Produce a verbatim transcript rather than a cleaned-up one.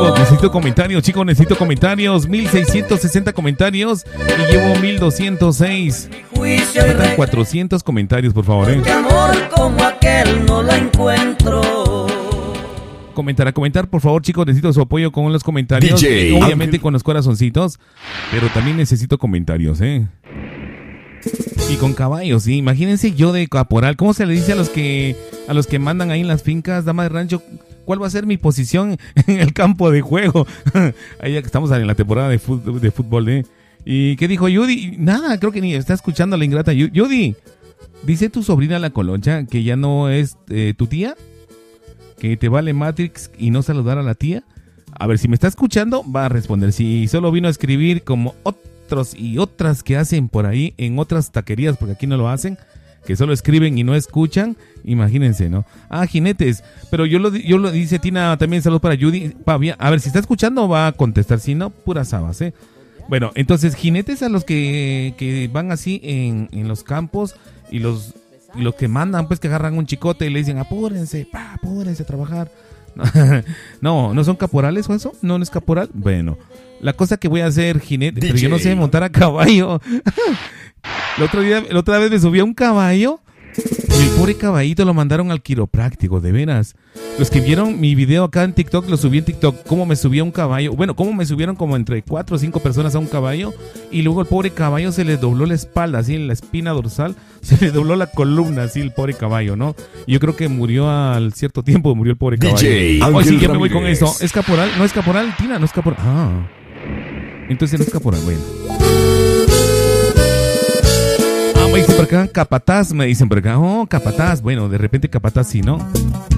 Chicos, necesito comentarios, chicos, necesito comentarios. mil seiscientos sesenta comentarios y llevo mil doscientos seis. Faltan cuatrocientos comentarios, por favor, eh. amor como aquel no lo encuentro. Comentar, a comentar, por favor, chicos, necesito su apoyo con los comentarios. D J. Obviamente con los corazoncitos, pero también necesito comentarios, eh. Y con caballos, sí. Imagínense yo de caporal. ¿Cómo se le dice a los que a los que mandan ahí en las fincas, dama de rancho? ¿Cuál va a ser mi posición en el campo de juego? Ahí ya que estamos en la temporada de fútbol, de fútbol, ¿eh? ¿Y qué dijo Judy? Nada, creo que ni está escuchando a la ingrata. Judy, dice tu sobrina la Coloncha que ya no es eh, tu tía, que te vale Matrix y no saludar a la tía. A ver, si me está escuchando, va a responder. Si solo vino a escribir como otros y otras que hacen por ahí en otras taquerías, porque aquí no lo hacen, que solo escriben y no escuchan, imagínense, ¿no? Ah, jinetes, pero yo lo, yo lo dice Tina, también saludos para Judy. A ver, si está escuchando va a contestar, si no, puras sabas, ¿eh? Bueno, entonces, jinetes a los que, que van así en, en los campos y los, y los que mandan, pues que agarran un chicote y le dicen, apúrense, pa, apúrense a trabajar. No, ¿no son caporales o eso? ¿No, no es caporal? Bueno, la cosa que voy a hacer, jinete, D J. Pero yo no sé montar a caballo. El otro día, la otra vez me subí a un caballo y el pobre caballito lo mandaron al quiropráctico, de veras. Los que vieron mi video acá en TikTok, lo subí en TikTok, cómo me subí a un caballo. Bueno, cómo me subieron como entre cuatro o cinco personas a un caballo y luego el pobre caballo se le dobló la espalda, así en la espina dorsal, se le dobló la columna, así el pobre caballo, ¿no? Y yo creo que murió al cierto tiempo, murió el pobre caballo. D J Hoy sí, ya Ramírez. me voy con eso. ¿Es caporal? ¿No es caporal? Tina, no es caporal. Ah, entonces no es caporal, bueno. Me dicen por acá, capataz, me dicen por acá. Oh, capataz. Bueno, de repente capataz sí, ¿no?